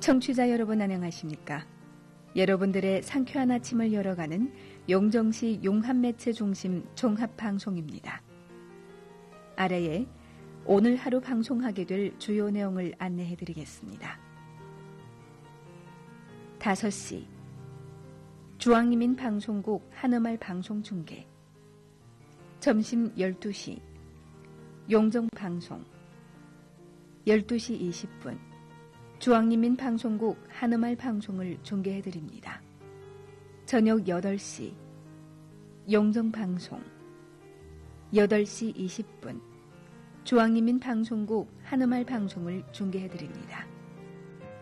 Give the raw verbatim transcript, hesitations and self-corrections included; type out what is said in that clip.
청취자 여러분 안녕하십니까? 여러분들의 상쾌한 아침을 열어가는 용정시 용합매체중심 종합방송입니다. 아래에 오늘 하루 방송하게 될 주요 내용을 안내해드리겠습니다. 다섯 시 주황리민 방송국 한음알 방송 중계. 점심 열두 시 용정방송. 열두 시 이십 분 주황리민 방송국 한음알 방송을 중계해드립니다. 저녁 여덟 시 용정방송. 여덟 시 이십 분 주황리민 방송국 한음알 방송을 중계해드립니다.